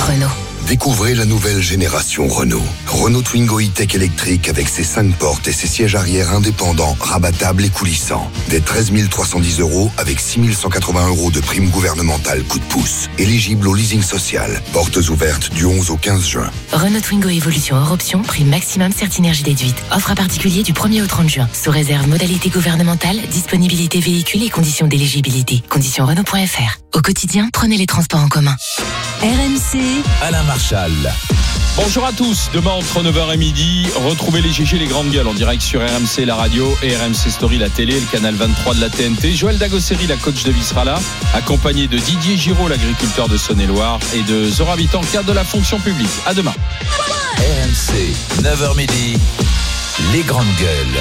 Renault. Découvrez la nouvelle génération Renault. Renault Twingo E-Tech électrique avec ses 5 portes et ses sièges arrière indépendants, rabattables et coulissants. Dès 13 310 € avec 6 180 € de prime gouvernementale coup de pouce. Éligible au leasing social. Portes ouvertes du 11 au 15 juin. Renault Twingo Evolution hors option, prime maximum Certinergie déduite. Offre à particulier du 1er au 30 juin. Sous réserve modalité gouvernementale, disponibilité véhicule et conditions d'éligibilité. Conditions Renault.fr. Au quotidien, prenez les transports en commun. RMC, Alain Marchal. Bonjour à tous, demain entre 9h et midi, retrouvez les GG, les grandes gueules en direct sur RMC, la radio et RMC Story, la télé, le canal 23 de la TNT. Joël Dagosseri, la coach de vie, sera là, accompagné de Didier Giraud, l'agriculteur de Saône-et-Loire, et de Zora Habitant, cadre de la fonction publique. À demain. RMC, 9h midi, les grandes gueules.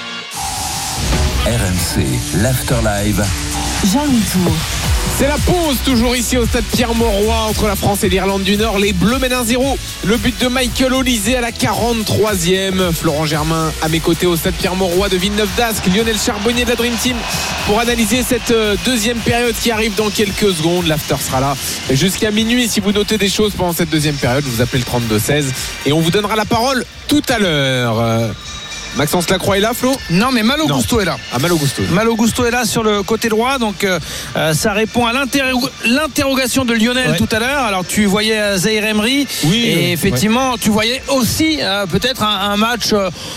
RMC, l'After Live. Jean-Louis Tour. C'est la pause toujours ici au stade Pierre-Mauroy entre la France et l'Irlande du Nord. Les Bleus mènent 1-0. Le but de Michael Olysée à la 43e. Florent Germain à mes côtés au stade Pierre-Mauroy de Villeneuve-d'Ascq. Lionel Charbonnier de la Dream Team pour analyser cette deuxième période qui arrive dans quelques secondes. L'after sera là jusqu'à minuit. Si vous notez des choses pendant cette deuxième période, vous appelez le 32-16 et on vous donnera la parole tout à l'heure. Maxence Lacroix est là, Flo ? Non, mais Malo Gusto est là. Ah, Malo Gusto. Malo Gusto est là sur le côté droit, donc ça répond à l'interrogation de Lionel tout à l'heure. Alors tu voyais Zahir Emery, et effectivement tu voyais aussi peut-être un match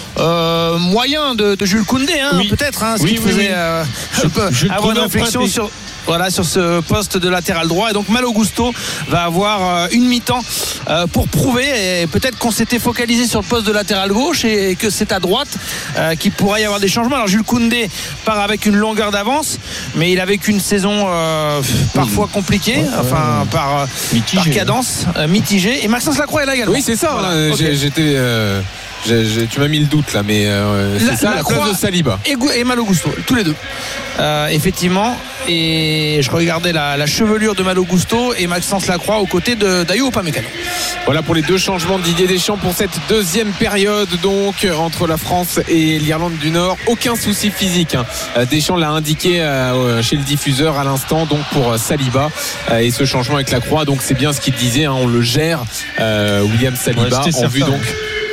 moyen de Jules Koundé, peut-être, ce qui faisait avoir une réflexion sur ce poste de latéral droit. Et donc Malo Gusto va avoir une mi-temps pour prouver, et peut-être qu'on s'était focalisé sur le poste de latéral gauche et que c'est à droite qu'il pourrait y avoir des changements. Alors Jules Koundé part avec une longueur d'avance, mais il avait qu'une saison parfois compliquée, par cadence mitigée. Et Maxence Lacroix est là également. Oui, c'est ça. J'étais tu m'as mis le doute là, mais c'est ça, la place de Saliba et Malo Gusto, tous les deux, effectivement. Et je regardais la chevelure de Malo Gusto et Maxence Lacroix aux côtés d'Ayo Upamecano. Voilà pour les deux changements de Didier Deschamps pour cette deuxième période, donc entre la France et l'Irlande du Nord. Aucun souci physique, Deschamps l'a indiqué chez le diffuseur à l'instant, donc pour Saliba, et ce changement avec Lacroix, donc c'est bien ce qu'il disait, on le gère, William Saliba, en vue donc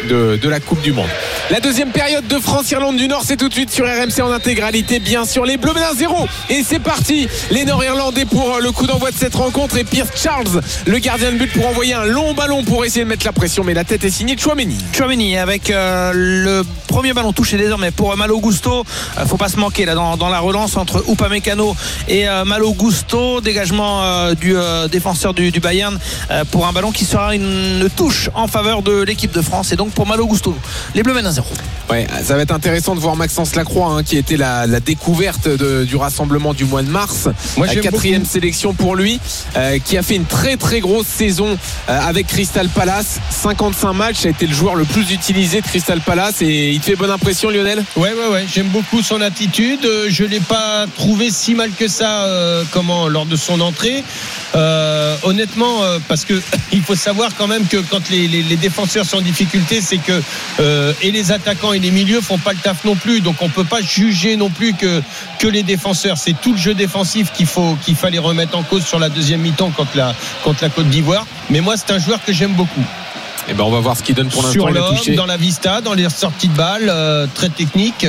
de la Coupe du Monde. La deuxième période de France-Irlande du Nord, c'est tout de suite sur RMC en intégralité, bien sûr. Les Bleus mènent 1-0 et c'est parti. Les Nord-Irlandais pour le coup d'envoi de cette rencontre, et Pierce Charles, le gardien de but, pour envoyer un long ballon pour essayer de mettre la pression, mais la tête est signée Tchouaméni avec le premier ballon touché désormais pour Malo Gusto. Faut pas se manquer là dans la relance entre Upamecano et Malo Gusto. Dégagement du défenseur du Bayern pour un ballon qui sera une touche en faveur de l'équipe de France, et donc pour Malo Gusto, les Bleus mènent 1-0. Ouais, ça va être intéressant de voir Maxence Lacroix, qui était la découverte du rassemblement du mois de mars. La 4e sélection pour lui, qui a fait une très très grosse saison avec Crystal Palace. 55 matchs, ça a été le joueur le plus utilisé de Crystal Palace, et il te fait bonne impression, Lionel ? Ouais, j'aime beaucoup son attitude. Je l'ai pas trouvé si mal que ça lors de son entrée. Honnêtement, parce que il faut savoir quand même que quand les défenseurs sont en difficulté, c'est que et les attaquants et les milieux font pas le taf non plus, donc on peut pas juger non plus que les défenseurs. C'est tout le jeu défensif qu'il fallait remettre en cause sur la deuxième mi-temps contre la Côte d'Ivoire. Mais moi, c'est un joueur que j'aime beaucoup. Et on va voir ce qu'il donne pour l'instant. Sur l'homme, dans la vista, dans les sorties de balles, très technique.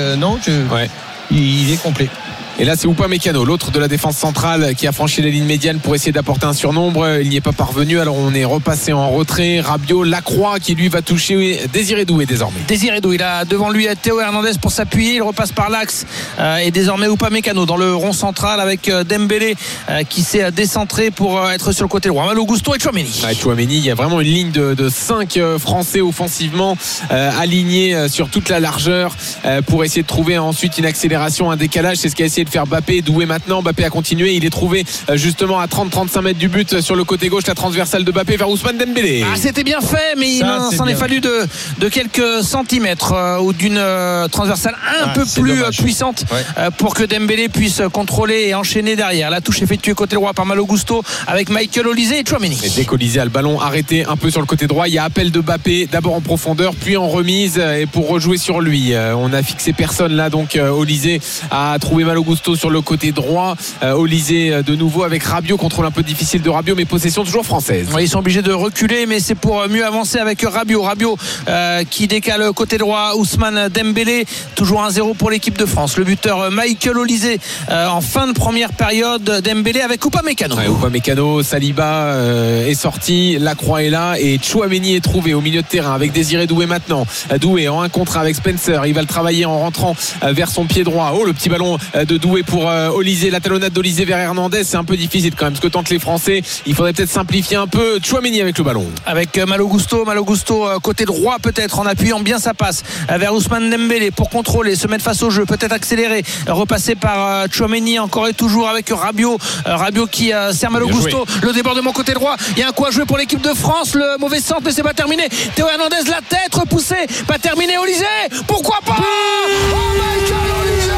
Il est complet. Et là, c'est Upamecano, l'autre de la défense centrale, qui a franchi la ligne médiane pour essayer d'apporter un surnombre. Il n'y est pas parvenu, alors on est repassé en retrait. Rabiot, Lacroix qui lui va toucher Désiré Doué désormais. Désiré Doué, il a devant lui Théo Hernandez pour s'appuyer. Il repasse par l'axe, et désormais Upamecano dans le rond central avec Dembélé qui s'est décentré pour être sur le côté droit. Malo Gusto et Tchouaméni. Tchouaméni, il y a vraiment une ligne de 5 Français offensivement alignés sur toute la largeur pour essayer de trouver ensuite une accélération, un décalage. C'est ce qu'a essayé de faire Mbappé. Doué maintenant, Mbappé a continué, il est trouvé justement à 30-35 mètres du but sur le côté gauche, la transversale de Mbappé vers Ousmane Dembélé. C'était bien fait, mais il s'en est fallu de quelques centimètres ou d'une transversale un peu plus puissante pour que Dembélé puisse contrôler et enchaîner derrière. La touche effectuée côté droit par Malo Gusto avec Michael Olysée et Tchouaméni. Et dès qu'Olysée a le ballon arrêté un peu sur le côté droit, il y a appel de Mbappé, d'abord en profondeur puis en remise, et pour rejouer sur lui. On a fixé personne là, donc Olysée a trouvé Malo Gusto Gusto sur le côté droit. Olysée de nouveau avec Rabiot, contrôle un peu difficile de Rabiot, mais possession toujours française. Oui, ils sont obligés de reculer, mais c'est pour mieux avancer avec Rabiot qui décale côté droit. Ousmane Dembélé, toujours 1-0 pour l'équipe de France. Le buteur Michael Olysée en fin de première période. Dembélé avec Upamecano. Upamecano, Saliba est sorti, Lacroix est là et Tchouaméni est trouvé au milieu de terrain avec Désiré Doué maintenant. Doué en 1 contre 1 avec Spencer, il va le travailler en rentrant vers son pied droit. Le petit ballon de Doué pour Olysée, la talonnade d'Olysée vers Hernandez, c'est un peu difficile quand même ce que tentent les Français. Il faudrait peut-être simplifier un peu. Tchouaméni avec le ballon. Avec Malo Gusto côté droit peut-être en appuyant bien sa passe vers Ousmane Dembélé pour contrôler, se mettre face au jeu, peut-être accélérer, repasser par Tchouaméni encore et toujours avec Rabiot qui sert Malo Gusto, le débordement côté droit, il y a un coup à jouer pour l'équipe de France, le mauvais centre mais c'est pas terminé. Théo Hernandez la tête repoussée, pas terminé. Olysée, pourquoi pas? Michael Olysée,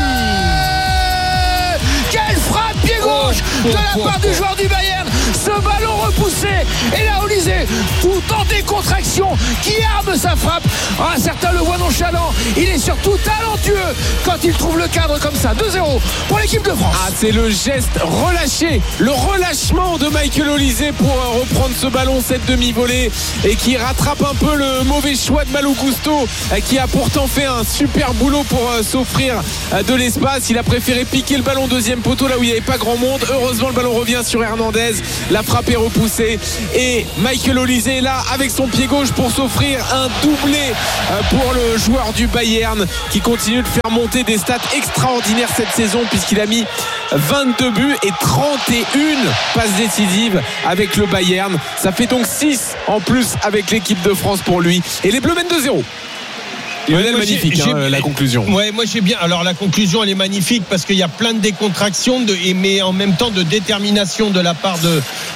quelle frappe pied gauche de la part du joueur du Bayern. Ce ballon repoussé et là Olysée tout en décontraction qui arme sa frappe. Certains le voient nonchalant, il est surtout talentueux quand il trouve le cadre comme ça. 2-0 pour l'équipe de France. C'est le geste relâché, le relâchement de Michael Olysée pour reprendre ce ballon, cette demi-volée, et qui rattrape un peu le mauvais choix de Malo Gusto qui a pourtant fait un super boulot pour s'offrir de l'espace. Il a préféré piquer le ballon deuxième poteau là où il n'y avait pas grand monde. Heureusement le ballon revient sur Hernandez, la frappe est repoussée et Michael Olysée est là avec son pied gauche pour s'offrir un doublé pour le joueur du Bayern qui continue de faire monter des stats extraordinaires cette saison puisqu'il a mis 22 buts et 31 passes décisives avec le Bayern. Ça fait donc 6 en plus avec l'équipe de France pour lui et les Bleus mènent 2-0. Lionel, magnifique la conclusion. Ouais, moi j'ai bien. Alors la conclusion elle est magnifique parce qu'il y a plein de décontraction mais en même temps de détermination de la part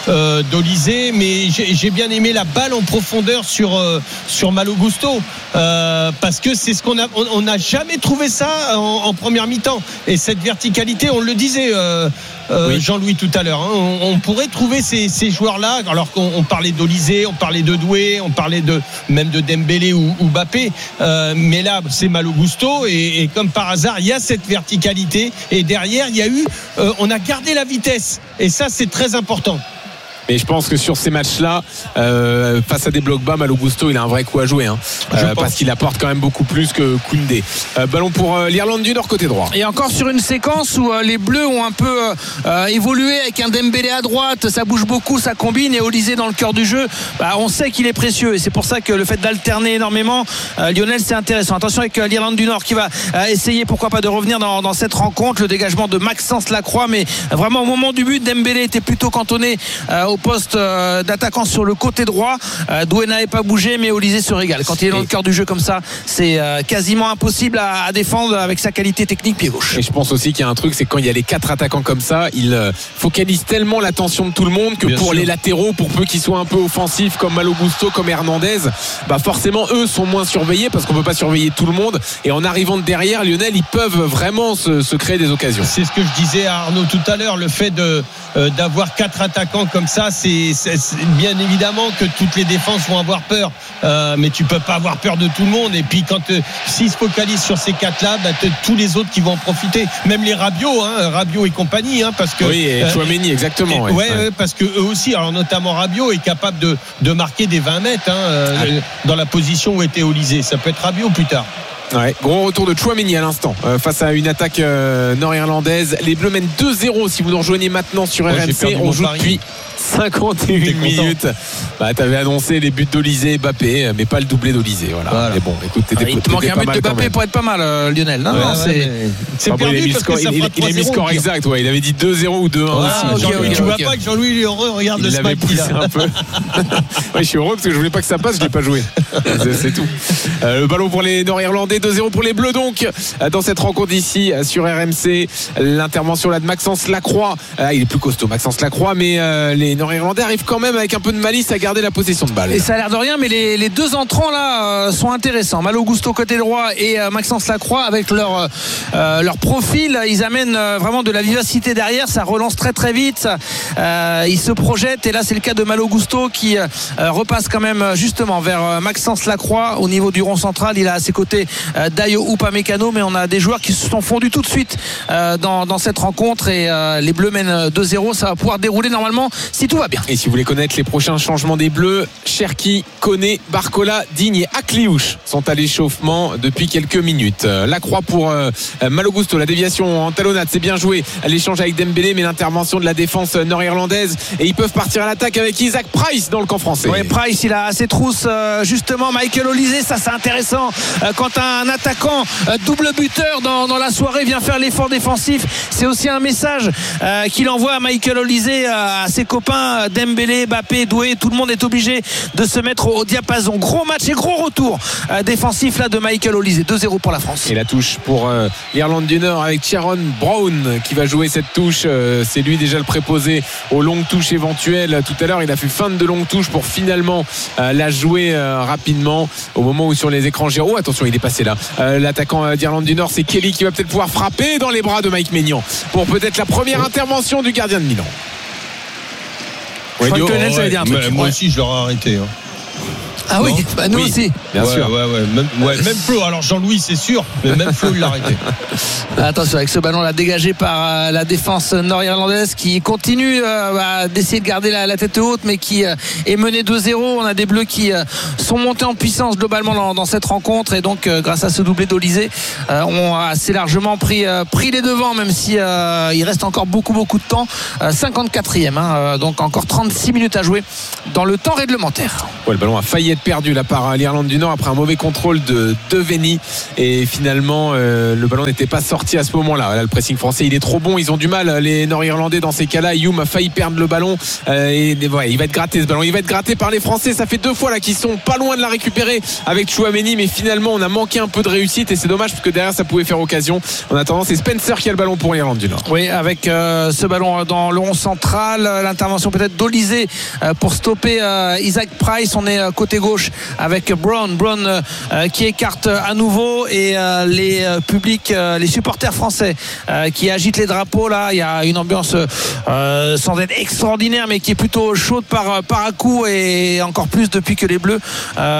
d'Olysée. Mais j'ai bien aimé la balle en profondeur sur Malo Gusto parce que c'est ce on n'a jamais trouvé ça en première mi-temps. Et cette verticalité, on le disait. Oui. Jean-Louis tout à l'heure, on pourrait trouver ces joueurs-là, alors qu'on parlait d'Olysée, on parlait de Doué, on parlait même de Dembélé ou Mbappé, mais là c'est Malo Gusto et comme par hasard il y a cette verticalité et derrière il y a eu on a gardé la vitesse et ça c'est très important. Mais je pense que sur ces matchs-là, face à des blocs bas, Malo Gusto, il a un vrai coup à jouer, parce qu'il apporte quand même beaucoup plus que Koundé. Ballon pour l'Irlande du Nord côté droit. Et encore sur une séquence où les Bleus ont un peu évolué avec un Dembélé à droite, ça bouge beaucoup, ça combine et Olysée dans le cœur du jeu. On sait qu'il est précieux et c'est pour ça que le fait d'alterner énormément, Lionel, c'est intéressant. Attention avec l'Irlande du Nord qui va essayer, pourquoi pas, de revenir dans cette rencontre. Le dégagement de Maxence Lacroix, mais vraiment au moment du but, Dembélé était plutôt cantonné au poste d'attaquant sur le côté droit. Doué n'avait pas bougé, mais Olysée se régale. Quand il est dans le cœur du jeu comme ça, c'est quasiment impossible à défendre avec sa qualité technique pied gauche. Et je pense aussi qu'il y a un truc, c'est quand il y a les 4 attaquants comme ça, il focalise tellement l'attention de tout le monde que les latéraux, pour peu qu'ils soient un peu offensifs comme Malo Gusto, comme Hernandez, forcément eux sont moins surveillés parce qu'on ne peut pas surveiller tout le monde. Et en arrivant de derrière, Lionel, ils peuvent vraiment se créer des occasions. C'est ce que je disais à Arnaud tout à l'heure, le fait d'avoir 4 attaquants comme ça, c'est bien évidemment que toutes les défenses vont avoir peur, mais tu peux pas avoir peur de tout le monde. Et puis quand s'ils se focalisent sur ces 4-là, tous les autres qui vont en profiter, même les Rabiot et compagnie, parce que oui, et Tchouaméni exactement. Parce que eux aussi, alors notamment Rabiot est capable de marquer des 20 mètres dans la position où était Olysée. Ça peut être Rabiot plus tard. Ouais, gros retour de Tchouaméni à l'instant face à une attaque nord-irlandaise. Les Bleus mènent 2-0 si vous nous rejoignez maintenant sur RMC. On joue depuis 51 minutes. T'avais annoncé les buts d'Olysée, Mbappé, mais pas le doublé d'Olysée. Voilà. Mais bon, écoute, il te manque un but de Mbappé pour être pas mal, Lionel. C'est perdu il a mis score exact. Ouais, il avait dit 2-0 ou 2-1 aussi. Tu vois pas que Jean-Louis Heureux regarde le smack un peu. Je suis heureux parce que je voulais pas que ça passe, je l'ai pas joué. C'est tout. Le ballon pour les Nord-Irlandais, 2-0 pour les Bleus donc dans cette rencontre ici sur RMC. L'intervention là de Maxence Lacroix. Il est plus costaud Maxence Lacroix, mais les Nord-Irlandais arrivent quand même avec un peu de malice à garder la possession de balle. Et ça a l'air de rien, mais les deux entrants là sont intéressants. Malo Gusto côté droit et Maxence Lacroix avec leur profil, ils amènent vraiment de la vivacité derrière. Ça relance très très vite. Ils se projettent et là c'est le cas de Malo Gusto qui repasse quand même justement vers Maxence Lacroix au niveau du rond central. Il a à ses côtés Dayo Upamecano, mais on a des joueurs qui se sont fondus tout de suite dans cette rencontre et les Bleus mènent 2-0. Ça va pouvoir dérouler normalement si tout va bien. Et si vous voulez connaître les prochains changements des Bleus, Cherki, Koné, Barcola, Digne et Akliouche sont à l'échauffement depuis quelques minutes. Lacroix pour Malo Gusto, la déviation en talonnade, c'est bien joué. L'échange avec Dembélé, mais l'intervention de la défense nord-irlandaise et ils peuvent partir à l'attaque avec Isaac Price dans le camp français. Oui, Price, il a ses trousses justement. Michael Olise, ça c'est intéressant quand un attaquant double buteur dans la soirée vient faire l'effort défensif. C'est aussi un message qu'il envoie à Michael Olise, à ses copains Dembélé, Mbappé, Doué. Tout le monde est obligé de se mettre au diapason. Gros match et gros retour défensif là de Michael Olise. 2-0 pour la France. Et la touche pour l'Irlande du Nord avec Tyrone Brown qui va jouer cette touche. C'est lui déjà le préposé aux longues touches éventuelles. Tout à l'heure il a fait feinte de longue touche pour finalement la jouer rapidement au moment où sur les écrans géants, attention il est passé là, l'attaquant d'Irlande du Nord, c'est Kelly qui va peut-être pouvoir frapper dans les bras de Mike Maignan pour peut-être la première intervention du gardien de Milan. Je crois que Lionel, ça veut dire un truc. Moi aussi je l'aurais arrêté. Ah oui, nous aussi. Bien sûr. Même Flo, alors Jean-Louis c'est sûr, mais même Flo il l'a arrêté. Attention avec ce ballon là dégagé par la défense nord-irlandaise qui continue d'essayer de garder la tête haute, mais qui est menée 2-0. On a des Bleus qui sont montés en puissance globalement dans cette rencontre et donc grâce à ce doublé d'Olysée ont assez largement pris les devants, même si il reste encore beaucoup de temps. 54e, donc encore 36 minutes à jouer dans le temps réglementaire. Ouais, le ballon a failli être perdu là par l'Irlande du Nord après un mauvais contrôle de Deveni et finalement le ballon n'était pas sorti à ce moment-là. Là, le pressing français il est trop bon, ils ont du mal les Nord-Irlandais dans ces cas-là. Youm a failli perdre le ballon et ouais, il va être gratté ce ballon, il va être gratté par les Français. Ça fait 2 fois là qu'ils sont pas loin de la récupérer avec Chouameni, mais finalement on a manqué un peu de réussite et c'est dommage parce que derrière ça pouvait faire occasion. En attendant c'est Spencer qui a le ballon pour l'Irlande du Nord. Oui, avec ce ballon dans le rond central, l'intervention peut-être d'Olysée pour stopper Isaac Price. On est côté gauche avec Brown qui écarte à nouveau et les publics, les supporters français qui agitent les drapeaux. Là il y a une ambiance sans être extraordinaire mais qui est plutôt chaude par à coup, et encore plus depuis que les Bleus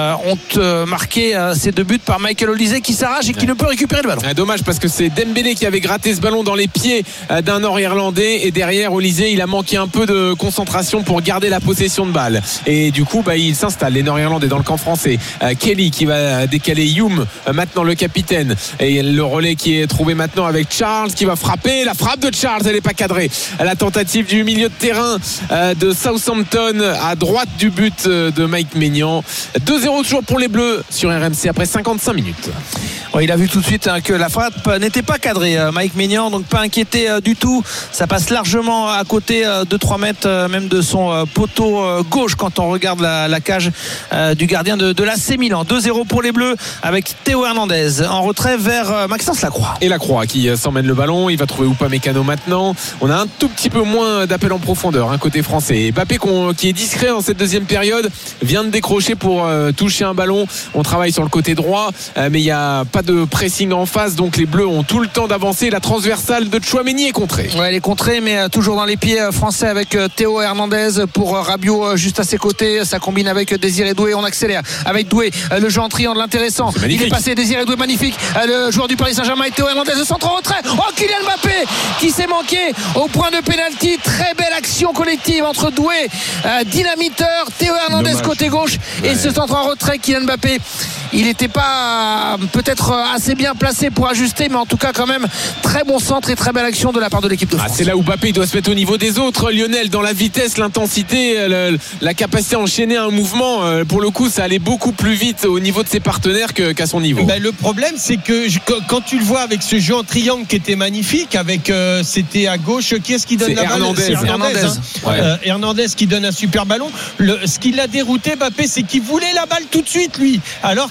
ont marqué ces 2 buts par Michael Olise qui s'arrache et qui ne peut récupérer le ballon. Dommage parce que c'est Dembélé qui avait gratté ce ballon dans les pieds d'un Nord-Irlandais et derrière Olise il a manqué un peu de concentration pour garder la possession de balle et du coup il s'installe les Nord-Irlandais dans le camp français. Kelly qui va décaler Youm, maintenant le capitaine, et le relais qui est trouvé maintenant avec Charles qui va frapper. La frappe de Charles elle n'est pas cadrée. La tentative du milieu de terrain de Southampton à droite du but de Mike Maignan. 2-0 toujours pour les Bleus sur RMC après 55 minutes. Ouais, il a vu tout de suite que la frappe n'était pas cadrée, Mike Maignan, donc pas inquiété du tout. Ça passe largement à côté de 3 mètres même de son poteau gauche quand on regarde la cage du gardien de l'AC Milan. 2-0 pour les Bleus avec Théo Hernandez en retrait vers Maxence Lacroix. Et Lacroix qui s'emmène le ballon, il va trouver Upamecano maintenant. On a un tout petit peu moins d'appel en profondeur côté français. Et Mbappé qui est discret dans cette deuxième période vient de décrocher pour toucher un ballon. On travaille sur le côté droit mais il n'y a pas de pressing en face, donc les Bleus ont tout le temps d'avancer. La transversale de Chouameni est contrée. Ouais, elle est contrée mais toujours dans les pieds français avec Théo Hernandez pour Rabiot juste à ses côtés. Ça combine avec Désiré Doué. On accélère avec Doué, le jeu en triangle intéressant. Il est passé, Désiré Doué magnifique, le joueur du Paris Saint-Germain et Théo Hernandez, le centre en retrait. Oh, Kylian Mbappé qui s'est manqué au point de pénalty. Très belle action collective entre Doué, dynamiteur, Théo Hernandez côté gauche et ce centre en retrait. Kylian Mbappé, il n'était pas peut-être assez bien placé pour ajuster, mais en tout cas quand même très bon centre et très belle action de la part de l'équipe de France. C'est là où Mbappé doit se mettre au niveau des autres, Lionel, dans la vitesse, l'intensité, la capacité à enchaîner un mouvement. Pour le coup ça allait beaucoup plus vite au niveau de ses partenaires qu'à son niveau. Le problème c'est que quand tu le vois avec ce jeu en triangle qui était magnifique avec c'était à gauche, qui est-ce qui donne la balle? C'est Hernandez, Hernandez qui donne un super ballon. Ce qui l'a dérouté Mbappé, c'est qu'il voulait la balle tout de suite lui, alors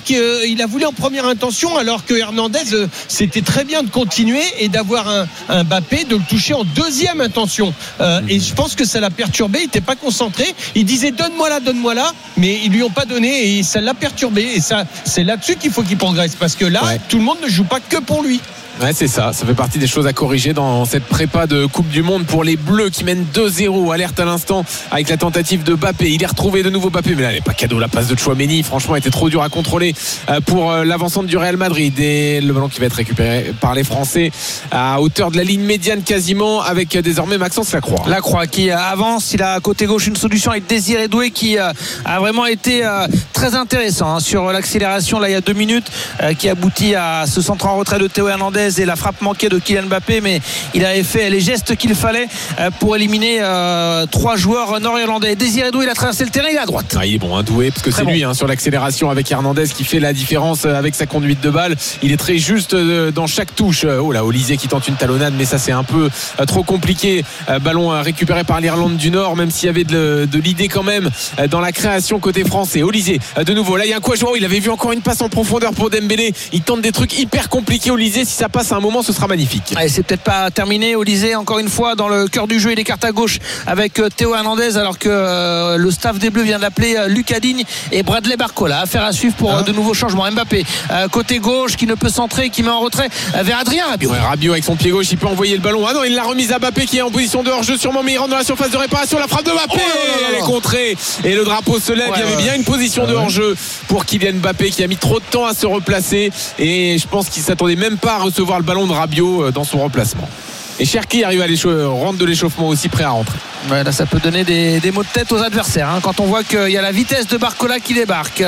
qu'il a voulu en première intention, alors que Hernandez, c'était très bien de continuer et d'avoir un Mbappé, de le toucher en deuxième intention. Et je pense que ça l'a perturbé. Il n'était pas concentré. Il disait donne-moi là, mais ils lui ont pas donné et ça l'a perturbé. Et ça, c'est là-dessus qu'il faut qu'il progresse, parce que là, tout le monde ne joue pas que pour lui. Ouais, c'est ça fait partie des choses à corriger dans cette prépa de Coupe du Monde pour les Bleus qui mènent 2-0. Alerte à l'instant avec la tentative de Mbappé. Il est retrouvé de nouveau Mbappé, mais là elle n'est pas cadeau. La passe de Tchouaméni franchement était trop dur à contrôler pour l'avancante du Real Madrid, et le ballon qui va être récupéré par les Français à hauteur de la ligne médiane quasiment, avec désormais Maxence Lacroix qui avance. Il a à côté gauche une solution avec Désiré Doué qui a vraiment été très intéressant sur l'accélération là il y a 2 minutes, qui aboutit à ce centre en retrait de Théo Hernandez et la frappe manquée de Kylian Mbappé, mais il avait fait les gestes qu'il fallait pour éliminer 3 joueurs nord-irlandais. Désiré Doué, il a traversé le terrain, il est à droite. Il est bon, Doué, parce que très c'est lui sur l'accélération avec Hernandez qui fait la différence avec sa conduite de balle. Il est très juste dans chaque touche. Oh là, Olysée qui tente une talonnade, mais ça c'est un peu trop compliqué. Ballon récupéré par l'Irlande du Nord, même s'il y avait de l'idée quand même dans la création côté français. Olysée de nouveau, là il y a un Kouajoua, il avait vu encore une passe en profondeur pour Dembélé. Il tente des trucs hyper compliqués. Olysée, si ça passe à un moment, ce sera magnifique. Et c'est peut-être pas terminé. Olysée encore une fois dans le cœur du jeu, il écarte à gauche avec Théo Hernandez, alors que le staff des Bleus vient d'appeler Lucas Digne et Bradley Barcola. Affaire à suivre pour de nouveaux changements. Mbappé côté gauche qui ne peut centrer, qui met en retrait vers Adrien Rabiot. Rabiot avec son pied gauche, il peut envoyer le ballon. Ah non, il l'a remise à Mbappé qui est en position de hors-jeu sûrement, mais il rentre dans la surface de réparation. La frappe de Mbappé, elle est contrée et le drapeau se lève. Il y avait bien une position de hors-jeu pour Kylian Mbappé qui a mis trop de temps à se replacer, et je pense qu'il s'attendait même pas à recevoir le ballon de Rabiot dans son remplacement. Et Cherki arrive à rentre de l'échauffement aussi, prêt à rentrer. Ouais, là ça peut donner des maux de tête aux adversaires quand on voit qu'il y a la vitesse de Barcola qui débarque,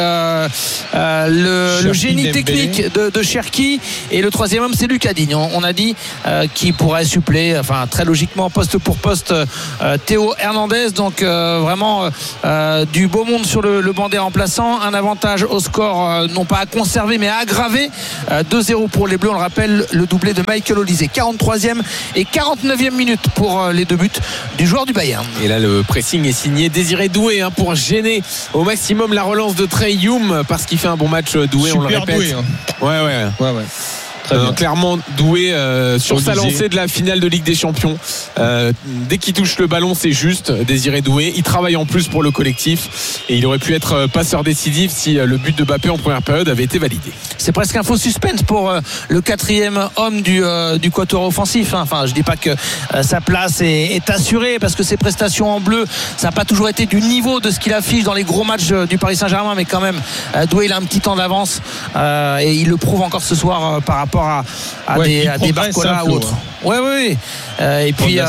le génie technique de Cherki, et le troisième homme c'est Lucas Digne, on a dit, qui pourrait suppléer très logiquement poste pour poste Théo Hernandez. Donc vraiment du beau monde sur le banc des remplaçants. Un avantage au score non pas à conserver mais à aggraver. 2-0 pour les Bleus, on le rappelle, le doublé de Michael Olysée, 43e et 49e minute pour les 2 buts du joueur du Bayern. Et là le pressing est signé Désiré Doué pour gêner au maximum la relance de Trey Youm, parce qu'il fait un bon match. Doué, on le répète. Doué, ouais. Clairement Doué sur sa lancée de la finale de Ligue des Champions, dès qu'il touche le ballon c'est juste. Désiré Doué, il travaille en plus pour le collectif, et il aurait pu être passeur décisif si le but de Mbappé en première période avait été validé. C'est presque un faux suspense pour le 4e homme du quatuor offensif. Je dis pas que sa place est assurée, parce que ses prestations en bleu ça n'a pas toujours été du niveau de ce qu'il affiche dans les gros matchs du Paris Saint-Germain, mais quand même Doué il a un petit temps d'avance, et il le prouve encore ce soir par rapport à des Barcola ou autres. Oui. Et puis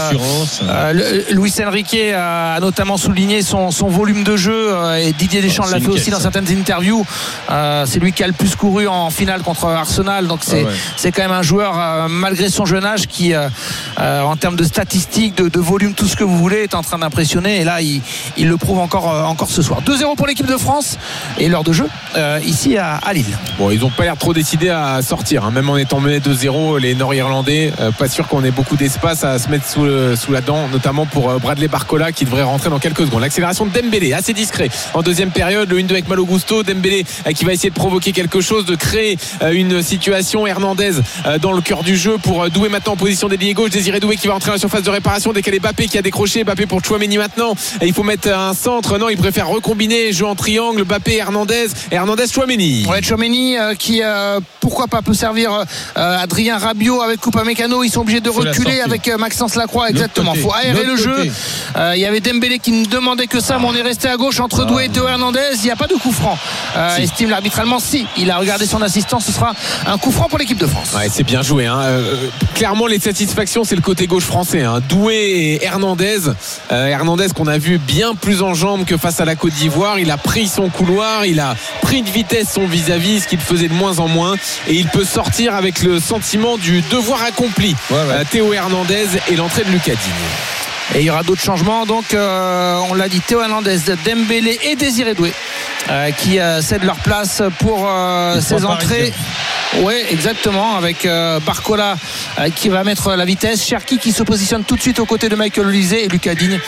Luis Enrique a notamment souligné son volume de jeu, et Didier Deschamps l'a fait aussi dans certaines interviews. C'est lui qui a le plus couru en finale contre Arsenal, donc c'est quand même un joueur, malgré son jeune âge, qui en termes de statistiques, de volume, tout ce que vous voulez, est en train d'impressionner, et là il le prouve encore ce soir. 2-0 pour l'équipe de France, et l'heure de jeu ici à Lille. Bon, ils n'ont pas l'air trop décidés à sortir, même en étant menés 2-0, les Nord-Irlandais, pas sûr qu'on ait beaucoup d'espace à se mettre sous la dent, notamment pour Bradley Barcola qui devrait rentrer dans quelques secondes. L'accélération de Dembélé, assez discret en deuxième période, le 1-2 avec Malo Gusto. Dembélé qui va essayer de provoquer quelque chose, de créer une situation. Hernandez dans le cœur du jeu pour Doué maintenant en position d'ailier gauche. Désiré Doué qui va entrer dans la surface de réparation, décalé Mbappé qui a décroché. Mbappé pour Tchouaméni maintenant, et il faut mettre un centre. Non, il préfère recombiner, jouer en triangle. Mbappé, Hernandez Tchouaméni. Tchouaméni qui pourquoi pas peut servir Adrien Rabiot avec Upamecano. Ils sont obligés de reculer avec Maxence Lacroix, exactement. Il faut aérer le jeu. Il y avait Dembélé qui ne demandait que ça, mais on est resté à gauche entre Doué et Théo Hernandez. Il n'y a pas de coup franc, estime l'arbitre allemand. Si il a regardé son assistant, ce sera un coup franc pour l'équipe de France. C'est bien joué, clairement les satisfactions c'est le côté gauche français, Doué et Hernandez. Hernandez qu'on a vu bien plus en jambes que face à la Côte d'Ivoire. Il a pris son couloir, il a pris de vitesse son vis-à-vis, ce qu'il faisait de moins en moins, et il peut sortir avec le sentiment du devoir accompli. Théo Hernandez et l'entrée de Lucas Digne. Et il y aura d'autres changements, donc on l'a dit, Théo Hernandez, Dembélé et Désiré Doué qui cèdent leur place pour ces entrées. Oui, exactement, avec Barcola qui va mettre la vitesse, Cherki qui se positionne tout de suite aux côtés de Michael Olysée, et Lucas Digne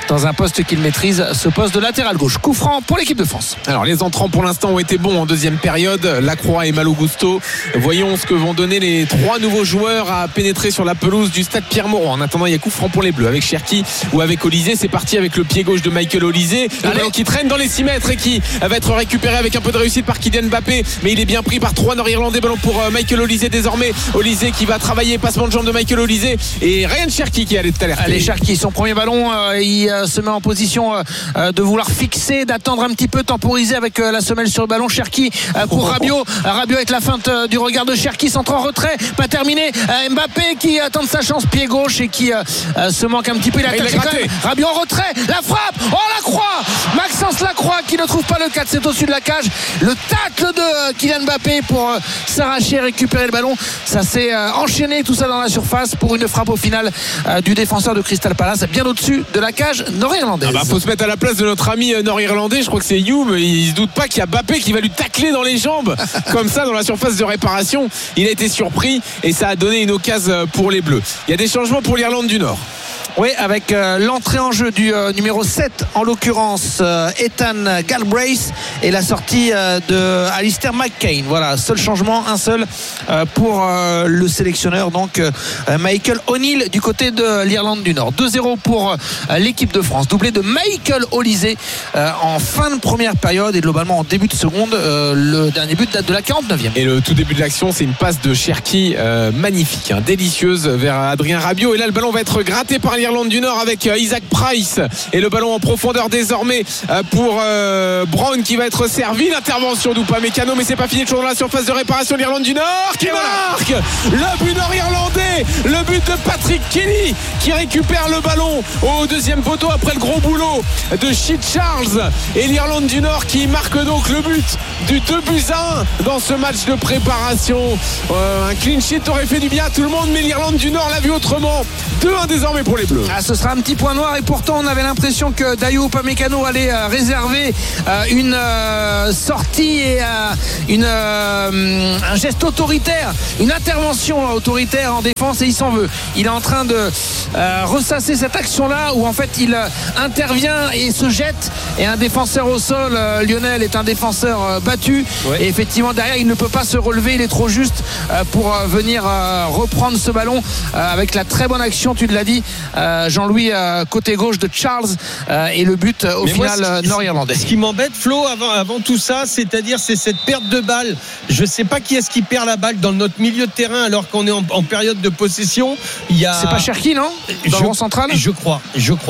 dans un poste qu'il maîtrise, ce poste de latéral gauche. Coup franc pour l'équipe de France. Alors les entrants pour l'instant ont été bons en deuxième période. Lacroix et Malo Gusto. Voyons ce que vont donner les 3 nouveaux joueurs à pénétrer sur la pelouse du stade Pierre-Mauroy. En attendant, il y a coup franc pour les Bleus avec Cherki ou avec Olysée. C'est parti avec le pied gauche de Michael Olysée. Le ballon qui traîne dans les 6 mètres et qui va être récupéré avec un peu de réussite par Kylian Mbappé, mais il est bien pris par 3 Nord-Irlandais. Ballon pour Michael Olysée désormais. Olysée qui va travailler, passement de jambe de Michael Olysée et Ryan Cherki qui allait alerter. Allez, Cherki, son premier ballon, il se met en position de vouloir fixer, d'attendre un petit peu, temporiser avec la semelle sur le ballon. Cherki pour Rabiot. Rabiot avec la feinte du regard de Cherki, centre en retrait, pas terminé. Mbappé qui attend sa chance, pied gauche et qui se manque un petit peu. Il a gratté. Rabiot en retrait, la frappe, Lacroix, Maxence Lacroix qui ne trouve pas le 4, c'est au-dessus de la cage. Le tacle de Kylian Mbappé pour s'arracher, récupérer le ballon. Ça s'est enchaîné tout ça dans la surface pour une frappe au final du défenseur de Crystal Palace, bien au-dessus de la cage nord-irlandaise. Faut se mettre à la place de notre ami nord-irlandais, je crois que c'est Hume, il se doute pas qu'il y a Mbappé qui va lui tacler dans les jambes comme ça dans la surface de réparation. Il a été surpris et ça a donné une occasion pour les Bleus. Il y a des changements pour l'Irlande du Nord. Oui, avec l'entrée en jeu du numéro 7, en l'occurrence Ethan Galbraith, et la sortie de Alistair McCain. Voilà, seul changement, un seul pour le sélectionneur, donc Michael O'Neill du côté de l'Irlande du Nord. 2-0 pour l'équipe de France, doublé de Michael Olysée en fin de première période et globalement en début de seconde. Le dernier but date de la 49e. Et le tout début de l'action, c'est une passe de Cherki magnifique, délicieuse vers Adrien Rabiot. Et là, le ballon va être gratté par l'Irlande du Nord avec Isaac Price et le ballon en profondeur désormais pour Brown qui va être servi. L'intervention d'Upamecano, mais c'est pas fini, toujours dans la surface de réparation de l'Irlande du Nord qui marque le but nord-irlandais, le but de Patrick Kelly qui récupère le ballon au deuxième poteau après le gros boulot de Shea Charles, et l'Irlande du Nord qui marque donc le but du 2-1 dans ce match de préparation. Un clean sheet aurait fait du bien à tout le monde, mais l'Irlande du Nord l'a vu autrement. 2-1 désormais pour les Bleus. Ce sera un petit point noir, et pourtant on avait l'impression que Dayot Upamecano allait réserver une sortie et un geste autoritaire, une intervention autoritaire en défense, et il s'en veut. Il est en train de ressasser cette action-là où en fait il intervient et se jette, et un défenseur au sol, Lionel, est un défenseur battu, et effectivement derrière il ne peut pas se relever, il est trop juste pour venir reprendre ce ballon avec la très bonne action, tu l'as dit, Jean-Louis, côté gauche de Charles, et le but au final nord-irlandais. Ce qui m'embête, Flo, avant tout ça, c'est-à-dire c'est cette perte de balle. Je sais pas qui est-ce qui perd la balle dans notre milieu de terrain alors qu'on est en période de possession. C'est pas Cherki, non, dans le rond central? Je crois.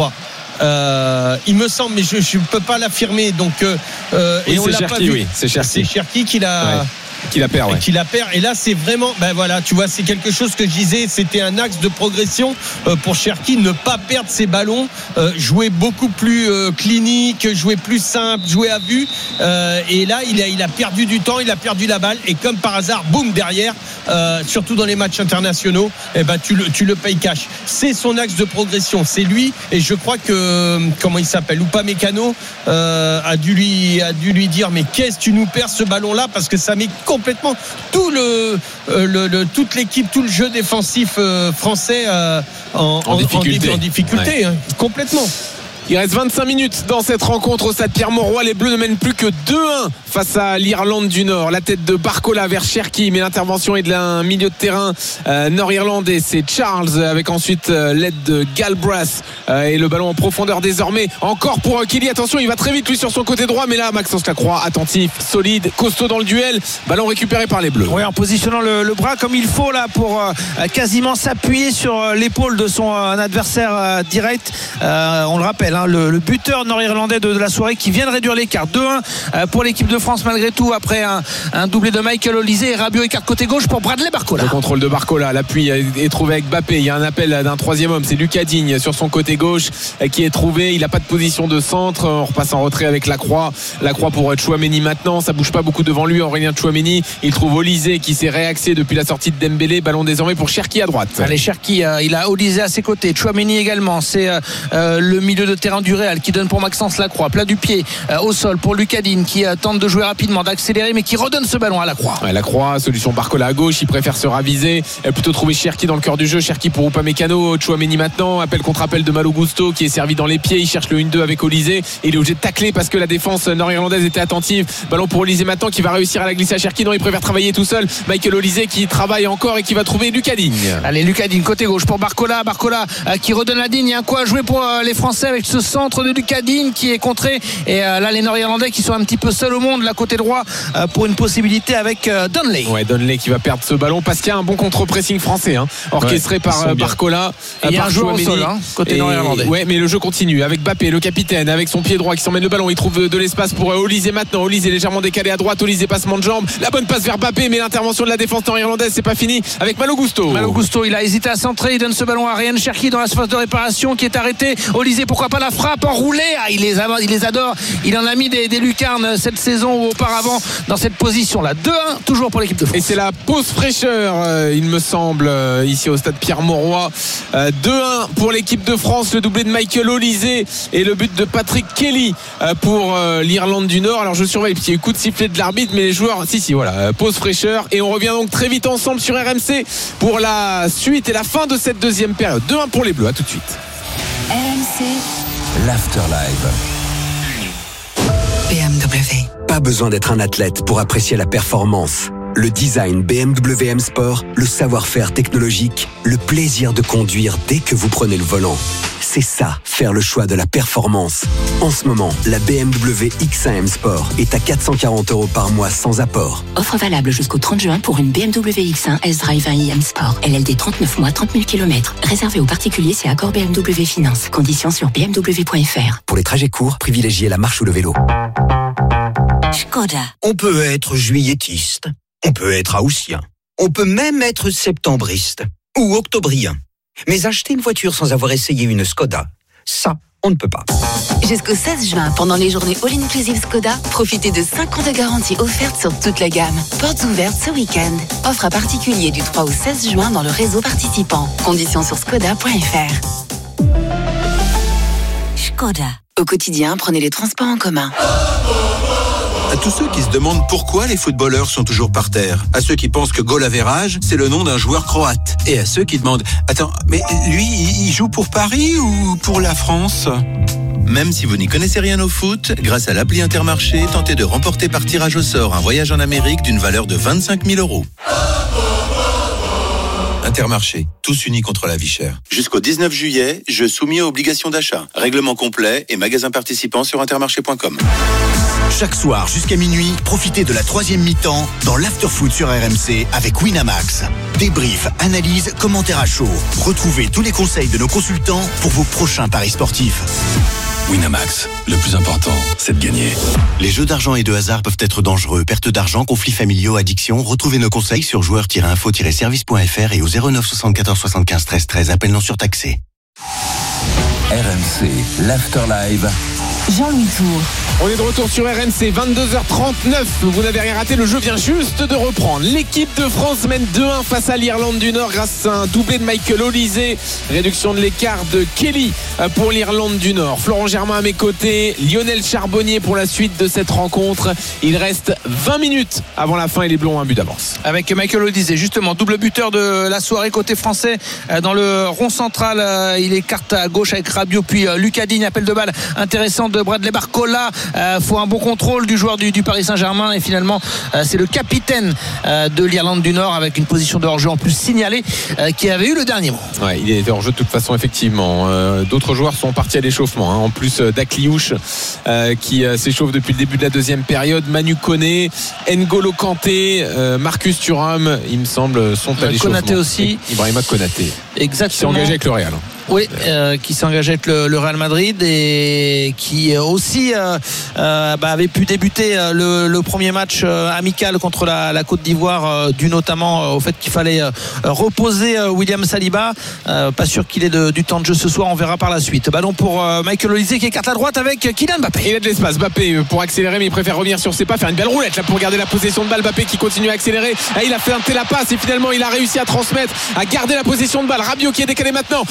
Il me semble, mais je ne peux pas l'affirmer. Donc, oui, c'est Cherki, oui. C'est Cherki qui l'a. Qui la perd, et là c'est vraiment, voilà, tu vois, c'est quelque chose que je disais, c'était un axe de progression pour Cherki, ne pas perdre ses ballons, jouer beaucoup plus clinique, jouer plus simple, jouer à vue, et là il a perdu du temps, il a perdu la balle, et comme par hasard, boum, derrière, surtout dans les matchs internationaux, tu le payes cash. C'est son axe de progression, c'est lui, et je crois que, comment il s'appelle, Upamecano a dû lui dire, mais qu'est-ce que tu nous perds ce ballon là, parce que ça met complètement toute l'équipe, tout le jeu défensif français en difficulté, hein, complètement. Il reste 25 minutes dans cette rencontre au stade Pierre-Mauroy. Les Bleus ne mènent plus que 2-1 face à l'Irlande du Nord. La tête de Barcola vers Cherki, mais l'intervention est d'un milieu de terrain nord-irlandais. C'est Charles avec ensuite l'aide de Galbraith, et le ballon en profondeur désormais. Encore pour Kelly. Attention, il va très vite lui sur son côté droit, mais là Maxence Lacroix, attentif, solide, costaud dans le duel. Ballon récupéré par les Bleus. Oui, en positionnant le bras comme il faut là pour quasiment s'appuyer sur l'épaule de son adversaire direct. On le rappelle, le buteur nord-irlandais de la soirée qui vient de réduire l'écart. 2-1 pour l'équipe de France malgré tout, après un doublé de Michael Olysée, et Rabiot écarte côté gauche pour Bradley Barcola. Le contrôle de Barcola, l'appui est trouvé avec Mbappé. Il y a un appel d'un troisième homme, c'est Lucas Digne sur son côté gauche qui est trouvé. Il n'a pas de position de centre. On repasse en retrait avec Lacroix pour Tchouaméni maintenant. Ça bouge pas beaucoup devant lui, Aurélien Tchouaméni. Il trouve Olysée qui s'est réaxé depuis la sortie de Dembélé. Ballon désormais pour Cherki à droite. Allez, Cherki, il a Olysée à ses côtés, Tchouaméni également. C'est le milieu de terrain terrain du Real qui donne pour Maxence Lacroix, plat du pied au sol pour Lucadine qui tente de jouer rapidement, d'accélérer mais qui redonne ce ballon à Lacroix. Lacroix, solution Barcola à gauche, il préfère se raviser, plutôt trouver Cherki dans le cœur du jeu. Cherki pour Upamecano, Tchouaméni maintenant, appel contre appel de Malo Gusto qui est servi dans les pieds, il cherche le 1-2 avec Olysée, il est obligé de tacler parce que la défense nord-irlandaise était attentive. Ballon pour Olysée maintenant qui va réussir à la glisser à Cherki, non, il préfère travailler tout seul. Michael Olysée qui travaille encore et qui va trouver Lucadine. Allez, Lucadine côté gauche pour Barcola qui redonne la digne, il y a un coup à jouer pour les Français avec ce centre de Lucadine qui est contré, et là les Nord-Irlandais qui sont un petit peu seuls au monde, là côté droit, pour une possibilité avec Donnelly. Ouais, Donnelly qui va perdre ce ballon parce qu'il y a un bon contre-pressing français, orchestré par Barcola. Il y a un joueur au sol, côté Nord-Irlandais. Ouais, mais le jeu continue avec Bappé, le capitaine, avec son pied droit qui s'emmène le ballon, il trouve de l'espace pour Olysée maintenant. Olysée légèrement décalé à droite, Olysée passement de jambe, la bonne passe vers Bappé, mais l'intervention de la défense nord-irlandaise, c'est pas fini avec Malo Gusto. Malo Gusto, il a hésité à centrer, il donne ce ballon à Ryan Cherki dans la surface de réparation qui est arrêté. Olysée, pourquoi pas la frappe enroulée, il les adore, il en a mis des lucarnes cette saison ou auparavant dans cette position là. 2-1 toujours pour l'équipe de France. Et c'est la pause fraîcheur, il me semble, ici au stade Pierre-Mauroy. 2-1 pour l'équipe de France, le doublé de Michael Olysée et le but de Patrick Kelly pour l'Irlande du Nord. Alors je surveille, petit coup de sifflet de l'arbitre, mais les joueurs, voilà, pause fraîcheur, et on revient donc très vite ensemble sur RMC pour la suite et la fin de cette deuxième période. 2-1 pour les Bleus, à tout de suite. RMC l'Afterlife. BMW. Pas besoin d'être un athlète pour apprécier la performance. Le design BMW M Sport, le savoir-faire technologique, le plaisir de conduire dès que vous prenez le volant. C'est ça, faire le choix de la performance. En ce moment, la BMW X1 M Sport est à 440 € par mois sans apport. Offre valable jusqu'au 30 juin pour une BMW X1 S-Drive 1i M Sport. LLD 39 mois, 30 000 km. Réservé aux particuliers, c'est accord BMW Finance. Conditions sur bmw.fr. Pour les trajets courts, privilégiez la marche ou le vélo. Skoda. On peut être juilletiste, on peut être haussien, on peut même être septembriste ou octobrien. Mais acheter une voiture sans avoir essayé une Skoda, ça, on ne peut pas. Jusqu'au 16 juin, pendant les journées All Inclusive Skoda, profitez de 5 ans de garantie offerte sur toute la gamme. Portes ouvertes ce week-end. Offre à particulier du 3 au 16 juin dans le réseau participant. Conditions sur skoda.fr. Skoda. Au quotidien, prenez les transports en commun. À tous ceux qui se demandent pourquoi les footballeurs sont toujours par terre, à ceux qui pensent que goal average, c'est le nom d'un joueur croate, et à ceux qui demandent « Attends, mais lui, il joue pour Paris ou pour la France ?» Même si vous n'y connaissez rien au foot, grâce à l'appli Intermarché, tentez de remporter par tirage au sort un voyage en Amérique d'une valeur de 25 000 €. Intermarché, tous unis contre la vie chère. Jusqu'au 19 juillet, jeu soumis aux obligations d'achat. Règlement complet et magasins participants sur intermarché.com. Chaque soir jusqu'à minuit, profitez de la troisième mi-temps dans l'Afterfoot sur RMC avec Winamax. Débrief, analyse, commentaires à chaud. Retrouvez tous les conseils de nos consultants pour vos prochains paris sportifs. Winamax, le plus important, c'est de gagner. Les jeux d'argent et de hasard peuvent être dangereux. Perte d'argent, conflits familiaux, addiction. Retrouvez nos conseils sur joueurs-info-service.fr et au 09 74 75 13 13. Appel non surtaxé. RMC, l'Afterlife. Jean-Louis Tour. On est de retour sur RMC, 22h39. Vous n'avez rien raté, le jeu vient juste de reprendre. L'équipe de France mène 2-1 face à l'Irlande du Nord grâce à un doublé de Michael Olysée. Réduction de l'écart de Kelly pour l'Irlande du Nord. Florent Germain à mes côtés, Lionel Charbonnier pour la suite de cette rencontre. Il reste 20 minutes avant la fin et les Bleus ont un but d'avance. Avec Michael Olysée, justement, double buteur de la soirée côté français dans le rond central. Il écarte à gauche avec Rabiot, puis Lucadine, appel de balle intéressant de Bradley Barcola. Faut un bon contrôle du joueur du Paris Saint-Germain et finalement c'est le capitaine de l'Irlande du Nord avec une position de hors-jeu en plus signalée qui avait eu le dernier mot. Ouais, il était hors-jeu de toute façon effectivement. D'autres joueurs sont partis à l'échauffement, en plus d'Akliouche qui s'échauffe depuis le début de la deuxième période. Manu Koné, N'Golo Kanté, Marcus Thuram, il me semble, sont à l'échauffement. Konaté aussi. Ibrahima Konaté. Exactement. Qui s'est engagé avec le Real. Oui, qui s'est engagé avec le Real Madrid et qui aussi avait pu débuter le premier match amical contre la Côte d'Ivoire dû notamment au fait qu'il fallait reposer William Saliba. Pas sûr qu'il ait du temps de jeu ce soir, on verra par la suite. Ballon pour Michael Olysée qui écarte à droite avec Kylian Mbappé. Il a de l'espace, Mbappé pour accélérer mais il préfère revenir sur ses pas, faire une belle roulette là pour garder la possession de balle. Mbappé qui continue à accélérer, il a fait un la passe et finalement il a réussi à transmettre, à garder la possession de balle. Rabiot qui est décalé maintenant avec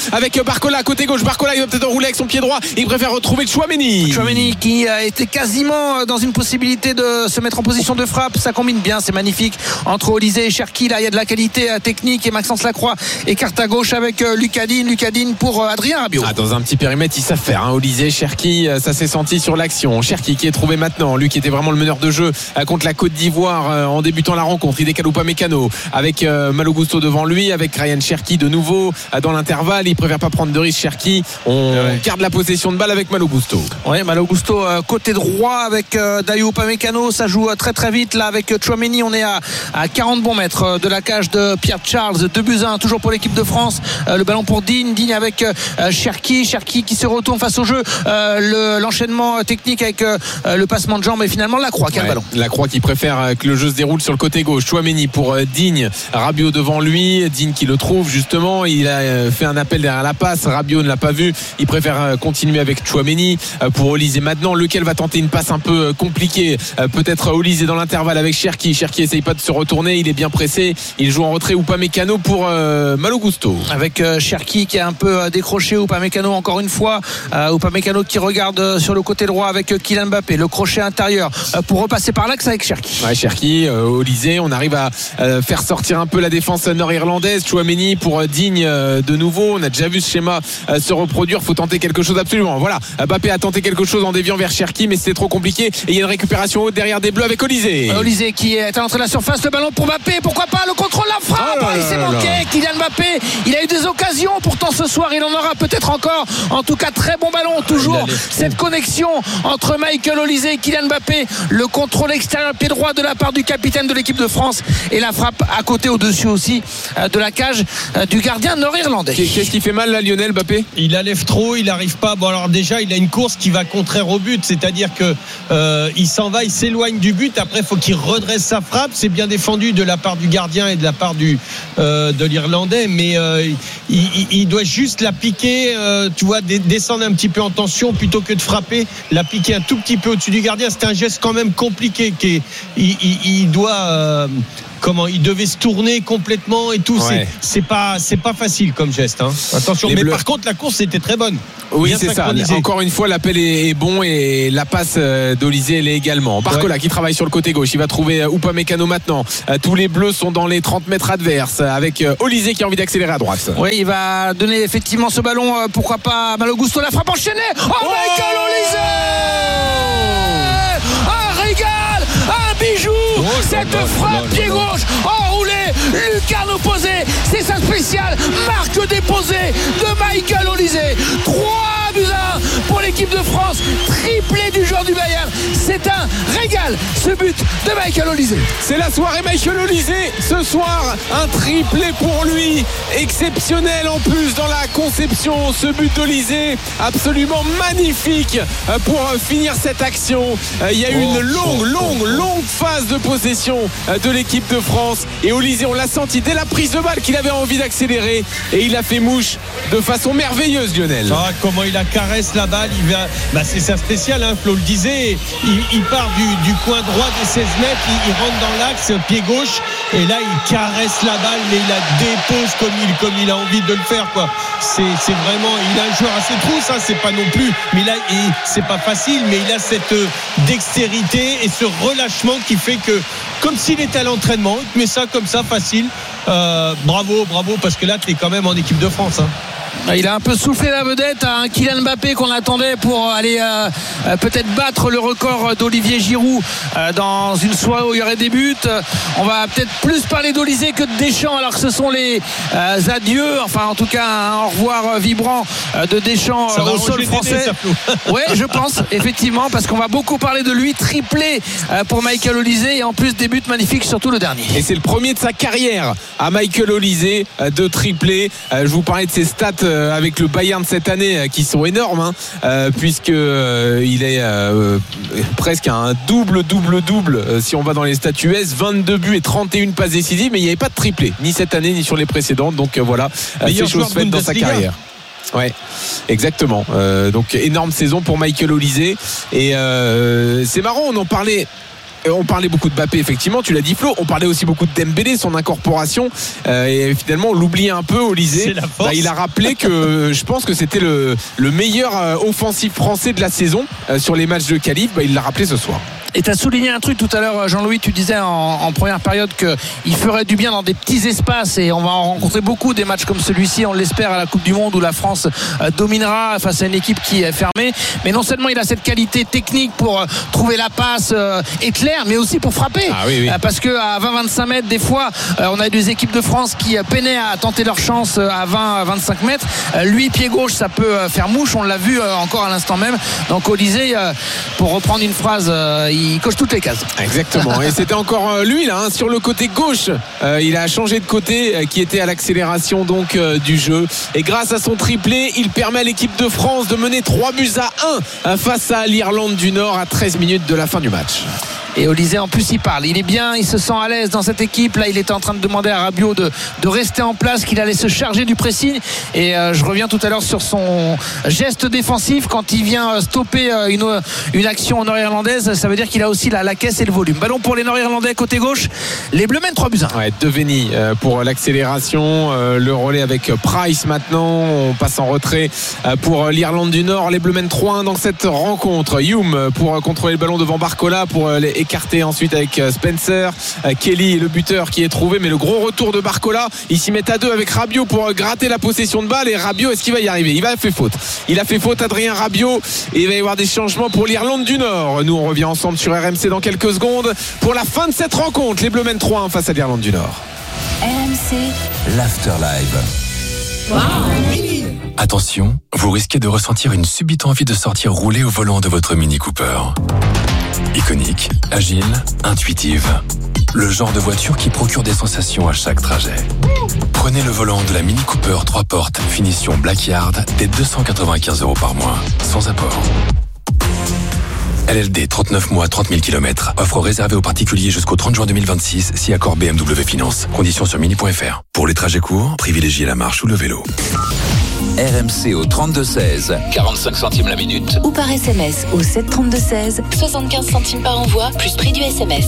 Barcola côté gauche. Barcola il va peut-être enrouler avec son pied droit. Il préfère retrouver Tchouaméni. Tchouaméni qui a été quasiment dans une possibilité de se mettre en position de frappe. Ça combine bien, c'est magnifique entre Olysée et Cherki. Là il y a de la qualité technique et Maxence Lacroix écarte à gauche avec Lucadine pour Adrien Rabiot. Dans un petit périmètre ils savent faire, Olysée, Cherki, ça s'est senti sur l'action. Cherki qui est trouvé maintenant, lui qui était vraiment le meneur de jeu contre la Côte d'Ivoire en débutant la rencontre. Il décale Upamecano avec Malo Gusto devant lui, avec Ryan Cherki de nouveau dans l'intervalle. Il préfère pas prendre de risque. Cherki, on garde la possession de balle avec Malo Gusto. Oui, Malo Gusto côté droit avec Dayot Upamecano. Ça joue très très vite là avec Tchouaméni. On est à 40 bons mètres de la cage de Pierre Charles. 2-1 toujours pour l'équipe de France. Le ballon pour Digne avec Cherki qui se retourne face au jeu. L'enchaînement technique avec le passement de jambes et finalement Lacroix qui a le ballon. Lacroix qui préfère que le jeu se déroule sur le côté gauche. Tchouaméni pour Digne, Rabiot devant lui. Digne qui le trouve justement. Il a fait un appel derrière la passe. Rabiot ne l'a pas vu. Il préfère continuer avec Tchouaméni pour Olysée maintenant. Lequel va tenter une passe un peu compliquée. Peut-être Olysée dans l'intervalle avec Cherki. Cherki essaye pas de se retourner. Il est bien pressé. Il joue en retrait. Upamecano pour Malo Gusto. Avec Cherki qui a un peu décroché. Upamecano encore une fois. Upamecano qui regarde sur le côté droit avec Kylian Mbappé. Le crochet intérieur pour repasser par l'axe avec Cherki. Cherki, Olysée. On arrive à faire sortir un peu la défense nord-irlandaise. Tchouaméni pour Digne de nouveau. On a déjà vu ce schéma se reproduire. Faut tenter quelque chose absolument. Voilà. Mbappé a tenté quelque chose en déviant vers Cherki, mais c'était trop compliqué. Et il y a une récupération haute derrière des Bleus avec Olysée. Olysée qui est à l'entrée de la surface. Le ballon pour Mbappé. Pourquoi pas le contrôle, la frappe. Il s'est manqué. Kylian Mbappé. Il a eu des occasions. Pourtant ce soir il en aura peut-être encore. En tout cas très bon ballon. Toujours cette connexion entre Michael Olysée et Kylian Mbappé. Le contrôle extérieur pied droit de la part du capitaine de l'équipe de France et la frappe à côté au-dessus aussi de la cage du gardien nord-irlandais. Qu'est-ce qui fait mal là, Lionel Mbappé? Il allève trop, il n'arrive pas. Bon alors déjà il a une course qui va contraire au but, c'est-à-dire que il s'en va, il s'éloigne du but. Après il faut qu'il redresse sa frappe. C'est bien défendu de la part du gardien et de la part de l'Irlandais, mais il doit juste la piquer, tu vois, descendre un petit peu en tension plutôt que de frapper, la piquer un tout petit peu au-dessus du gardien. C'est un geste quand même compliqué. Il doit il devait se tourner complètement et tout. C'est pas facile comme geste, attention. Mais par contre la course c'était très bonne. Oui, c'est ça. Encore une fois l'appel est bon et la passe d'Olysée elle est également. Barcola qui travaille sur le côté gauche. Il va trouver Upamecano maintenant. Tous les Bleus sont dans les 30 mètres adverses avec Olysée qui a envie d'accélérer à droite. Oui, il va donner effectivement ce ballon, pourquoi pas Malo Gusto, la frappe enchaînée. Michael Olysée, un régal, un bijou. Cette frappe pied gauche enroulée, lucarne opposée, c'est sa spéciale marque déposée de Michael Olysée. 3-1 pour l'équipe de France, triplé du joueur du Bayern. C'est un régal ce but de Michael Olysée. C'est la soirée Michael Olysée ce soir, un triplé pour lui, exceptionnel en plus dans la conception. Ce but d'Olysée absolument magnifique pour finir cette action. Il y a eu une longue phase de possession de l'équipe de France et Olysée, on l'a senti dès la prise de balle qu'il avait envie d'accélérer et il a fait mouche de façon merveilleuse, Lionel. Comment il a caresse la balle, c'est sa spéciale, Flo le disait, il part du coin droit des 16 mètres, il rentre dans l'axe pied gauche et là il caresse la balle mais il la dépose comme il a envie de le faire, quoi. C'est vraiment, il a un joueur assez trousse, c'est pas non plus, mais c'est pas facile, mais il a cette dextérité et ce relâchement qui fait que comme s'il était à l'entraînement, il te met ça comme ça facile. Bravo parce que là t'es quand même en équipe de France. Il a un peu soufflé la vedette à un Kylian Mbappé qu'on attendait pour aller peut-être battre le record d'Olivier Giroud dans une soirée où il y aurait des buts. On va peut-être plus parler d'Olysée que de Deschamps, alors que ce sont les adieux, enfin en tout cas un au revoir vibrant de Deschamps au sol français. Oui, je pense effectivement, parce qu'on va beaucoup parler de lui. Triplé pour Michael Olysée et en plus des buts magnifiques, surtout le dernier. Et c'est le premier de sa carrière à Michael Olysée de triplé. Je vous parlais de ses stats avec le Bayern cette année qui sont énormes, puisque il est presque un double si on va dans les stats US, 22 buts et 31 passes décisives, mais il n'y avait pas de triplé ni cette année ni sur les précédentes, donc voilà, c'est chose faite dans sa carrière. Ouais, exactement. Donc énorme saison pour Michael Olysée et c'est marrant, on en parlait on parlait beaucoup de Mbappé, effectivement, tu l'as dit Flo, on parlait aussi beaucoup de Dembélé, son incorporation, et finalement on l'oubliait un peu, Olysée. Il a rappelé que je pense que c'était le meilleur offensif français de la saison sur les matchs de qualif. Il l'a rappelé ce soir. Et tu as souligné un truc tout à l'heure, Jean-Louis, tu disais en première période qu'il ferait du bien dans des petits espaces, et on va en rencontrer beaucoup des matchs comme celui-ci, on l'espère, à la Coupe du Monde, où la France dominera face à une équipe qui est fermée. Mais non seulement il a cette qualité technique pour trouver la passe éclair, mais aussi pour frapper. Parce qu'à 20-25 mètres, des fois, on a des équipes de France qui peinaient à tenter leur chance à 20-25 mètres. Lui, pied gauche, ça peut faire mouche, on l'a vu encore à l'instant même. Donc Olysée, pour reprendre une phrase, il coche toutes les cases. Exactement. Et c'était encore lui là, sur le côté gauche. Il a changé de côté, qui était à l'accélération donc du jeu. Et grâce à son triplé, il permet à l'équipe de France de mener 3-1 face à l'Irlande du Nord à 13 minutes de la fin du match. Et Olysée, en plus, il parle. Il est bien, il se sent à l'aise dans cette équipe. Là, il était en train de demander à Rabiot de rester en place, qu'il allait se charger du pressing. Et je reviens tout à l'heure sur son geste défensif. Quand il vient stopper une action nord-irlandaise, ça veut dire qu'il a aussi la caisse et le volume. Ballon pour les Nord-Irlandais côté gauche. Les Bleus mènent 3-1. Ouais, Devenny pour l'accélération. Le relais avec Price maintenant. On passe en retrait pour l'Irlande du Nord. Les Bleus mènent 3-1 dans cette rencontre. Hume pour contrôler le ballon devant Barcola, pour écarté ensuite avec Spencer. Kelly, le buteur qui est trouvé, mais le gros retour de Barcola. Ils s'y mettent à deux avec Rabiot pour gratter la possession de balle. Et Rabiot, est-ce qu'il va y arriver? Il a fait faute, Adrien Rabiot, et il va y avoir des changements pour l'Irlande du Nord. Nous, on revient ensemble sur RMC dans quelques secondes pour la fin de cette rencontre. Les Bleus mènent 3-1 face à l'Irlande du Nord. RMC l'Afterlive. Attention, vous risquez de ressentir une subite envie de sortir rouler au volant de votre Mini Cooper. Iconique, agile, intuitive. Le genre de voiture qui procure des sensations à chaque trajet. Prenez le volant de la Mini Cooper 3 portes finition Blackyard dès 295 € par mois, sans apport. LLD 39 mois 30 000 km. Offre réservée aux particuliers jusqu'au 30 juin 2026 si accord BMW Finance. Conditions sur mini.fr. Pour les trajets courts, privilégiez la marche ou le vélo. RMC au 32-16, 45 centimes la minute. ou par SMS au 732-16, 75 centimes par envoi, plus prix du SMS.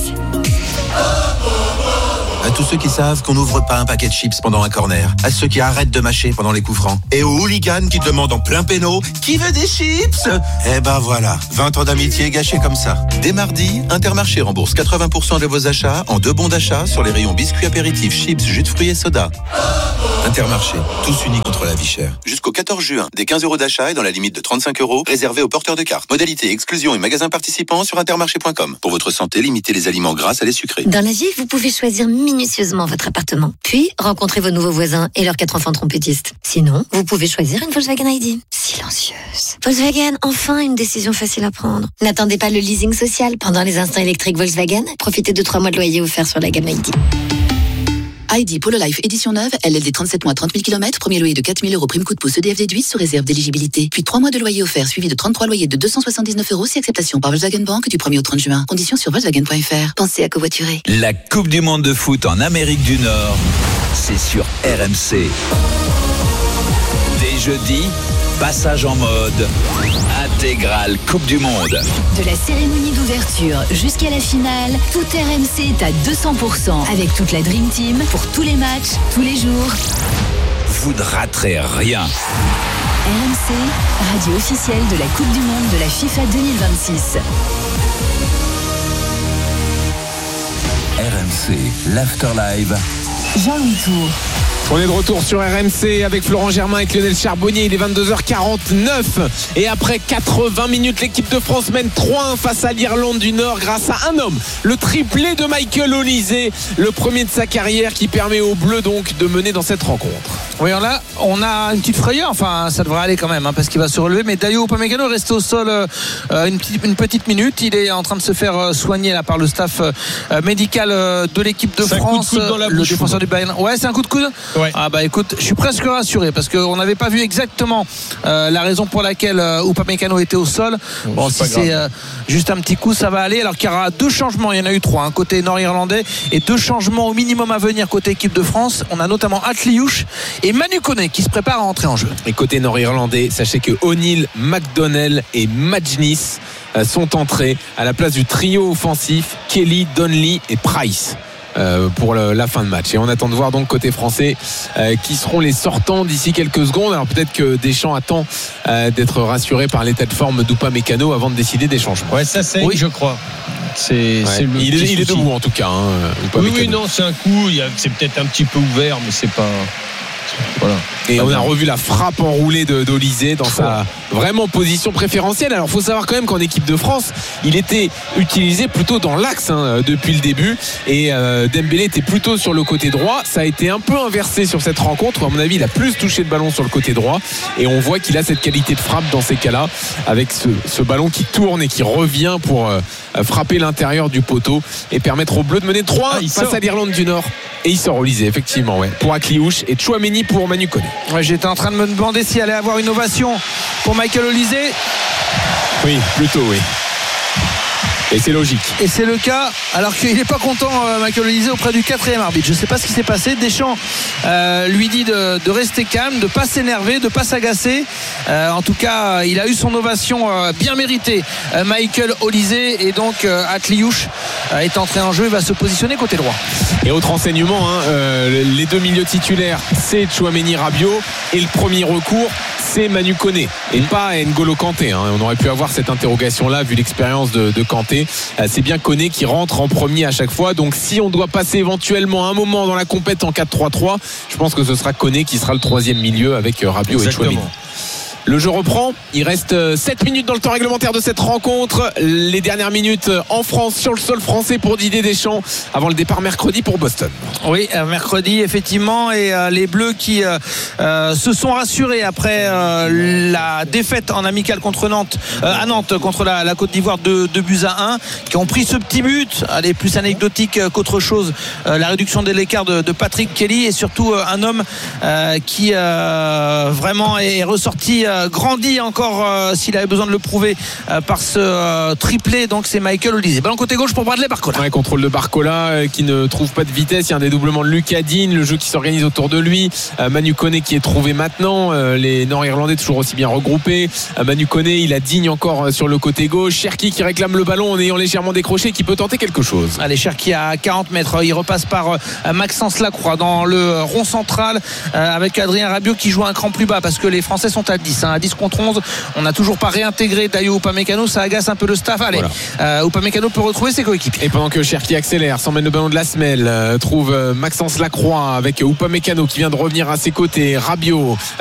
À tous ceux qui savent qu'on n'ouvre pas un paquet de chips pendant un corner. À ceux qui arrêtent de mâcher pendant les coups francs. Et aux hooligans qui demandent en plein péno « Qui veut des chips ?» Eh ben voilà, 20 ans d'amitié gâchés comme ça. Dès mardi, Intermarché rembourse 80% de vos achats en 2 bons d'achat sur les rayons biscuits apéritifs, chips, jus de fruits et soda. Intermarché, tous unis contre la vie chère. Jusqu'au 14 juin, des 15 € d'achat et dans la limite de 35 € réservés aux porteurs de cartes. Modalité, exclusion et magasins participants sur intermarché.com. Pour votre santé, limitez les aliments gras à les sucrés. Dans la vie, vous pouvez choisir minutieusement votre appartement. Puis, rencontrez vos nouveaux voisins et leurs 4 enfants trompettistes. Sinon, vous pouvez choisir une Volkswagen ID. Silencieuse. Volkswagen, enfin une décision facile à prendre. N'attendez pas le leasing social. Pendant les instants électriques Volkswagen, profitez de 3 mois de loyer offerts sur la gamme ID. ID Polo Life édition neuve, LLD 37 mois 30 000 km, premier loyer de 4 000 € prime coup de pouce EDF déduit sous réserve d'éligibilité. Puis 3 mois de loyer offert suivi de 33 loyers de 279 € si acceptation par Volkswagen Bank du 1er au 30 juin. Conditions sur Volkswagen.fr. Pensez à covoiturer. La Coupe du Monde de foot en Amérique du Nord, c'est sur RMC. Dès jeudi, passage en mode intégrale Coupe du Monde. De la cérémonie d'ouverture jusqu'à la finale, tout RMC est à 200%. Avec toute la Dream Team pour tous les matchs, tous les jours. Vous ne raterez rien. RMC, radio officielle de la Coupe du Monde de la FIFA 2026. RMC, l'Afterlive. Jean-Louis Tour. On est de retour sur RMC avec Florent Germain et Lionel Charbonnier. Il est 22h49 et après 80 minutes, l'équipe de France mène 3-1 face à l'Irlande du Nord grâce à un homme, le triplé de Michael Olysée, le premier de sa carrière qui permet aux Bleus donc de mener dans cette rencontre. Oui, là, on a une petite frayeur, enfin ça devrait aller quand même parce qu'il va se relever, mais Dayot Upamecano reste au sol une petite minute. Il est en train de se faire soigner là par le staff médical de l'équipe de France. Le défenseur du Bayern. Ouais, c'est un coup de coude. Ouais. Ah bah écoute, je suis presque rassuré parce qu'on n'avait pas vu exactement la raison pour laquelle Upamecano était au sol. Bon, si c'est juste un petit coup, ça va aller. Alors qu'il y aura 2 changements, il y en a eu 3 côté nord-irlandais et 2 changements au minimum à venir côté équipe de France. On a notamment Atliouche et Manu Koné qui se prépare à entrer en jeu. Et côté nord-irlandais, sachez que O'Neill, McDonnell et Madjnis sont entrés à la place du trio offensif Kelly, Donnelly et Price pour la fin de match. Et on attend de voir donc côté français qui seront les sortants d'ici quelques secondes. Alors peut-être que Deschamps attend d'être rassuré par l'état de forme d'Upamecano avant de décider des changements. Ouais, ça c'est, je crois. Il est debout en tout cas. Oui, non, c'est un coup. C'est peut-être un petit peu ouvert, mais c'est pas. Voilà. Et on a revu la frappe enroulée d'Olysée dans sa vraiment position préférentielle. Alors il faut savoir quand même qu'en équipe de France, il était utilisé plutôt dans l'axe depuis le début, et Dembélé était plutôt sur le côté droit. Ça a été un peu inversé sur cette rencontre. À mon avis, il a plus touché de ballon sur le côté droit, et on voit qu'il a cette qualité de frappe dans ces cas-là, avec ce ballon qui tourne et qui revient pour frapper l'intérieur du poteau et permettre aux Bleus de mener 3 face à l'Irlande du Nord. Et il sort Olysée, effectivement, pour Akliouche, et Tchouaméni pour Manu Koné. J'étais en train de me demander s'il allait avoir une ovation pour Michael Olysée. Oui, plutôt oui. Et c'est logique. Et c'est le cas, alors qu'il n'est pas content, Michael Olysée, auprès du 4e arbitre. Je ne sais pas ce qui s'est passé. Deschamps lui dit de rester calme, de ne pas s'énerver, de ne pas s'agacer. En tout cas, il a eu son ovation bien méritée, Michael Olysée. Et donc, Akliouche est entré en jeu et va se positionner côté droit. Et autre renseignement, les deux milieux titulaires, c'est Tchouaméni, Rabiot. Et le premier recours, c'est Manu Koné et pas N'Golo Kanté. On aurait pu avoir cette interrogation-là vu l'expérience de Kanté. C'est bien Koné qui rentre en premier à chaque fois. Donc si on doit passer éventuellement un moment dans la compète en 4-3-3, je pense que ce sera Koné qui sera le troisième milieu avec Rabiot et Tchouaméni. Le jeu reprend, il reste 7 minutes dans le temps réglementaire de cette rencontre. Les dernières minutes en France, sur le sol français pour Didier Deschamps, avant le départ mercredi pour Boston. Oui, mercredi effectivement, et les Bleus qui se sont rassurés après la défaite en amical contre Nantes, à Nantes contre la Côte d'Ivoire de 2-1, qui ont pris ce petit but, plus anecdotique qu'autre chose, la réduction de l'écart de Patrick Kelly, et surtout un homme qui vraiment est ressorti grandi encore, s'il avait besoin de le prouver, par ce triplé. Donc c'est Michael Olysée. Ballon côté gauche pour Bradley Barcola. Contrôle de Barcola qui ne trouve pas de vitesse. Il y a un dédoublement de Lucas Digne, le jeu qui s'organise autour de lui. Manu Koné qui est trouvé maintenant. Les Nord-Irlandais toujours aussi bien regroupés. Manu Koné, il a Digne encore sur le côté gauche. Cherki qui réclame le ballon en ayant légèrement décroché, qui peut tenter quelque chose. Allez, Cherki à 40 mètres. Il repasse par Maxence Lacroix dans le rond central, avec Adrien Rabiot qui joue un cran plus bas parce que les Français sont à 10. À 10 contre 11, on n'a toujours pas réintégré Dayo Upamecano, ça agace un peu le staff. Allez, Upamecano peut retrouver ses coéquipiers. Et pendant que Cherki accélère, s'emmène le ballon de la semelle, trouve Maxence Lacroix avec Upamecano qui vient de revenir à ses côtés. Rabiot